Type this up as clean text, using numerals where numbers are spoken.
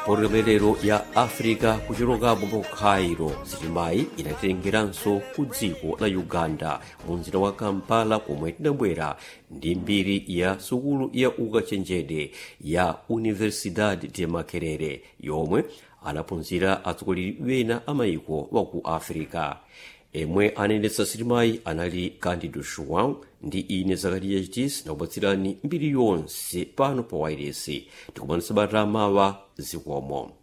Porobelero ya Africa kucholokapo ku Cairo, sitimayi inatengeranso ku dziko la Uganda mu mzinda wa Kampala, komwe tinabwera ndi mbiri ya sukulu ya ukachenjede ya Universidade de Makerere, yomwe anaphunzira atsogoleri wena amayiko wa ku Africa. Emwe anayendetsa sitimayi anali Candido João ndi ine Zakariya Chitisi, nakupatsirani mbiri yonse pano pa wailesi. Tikumanisa bata mawa zikomo.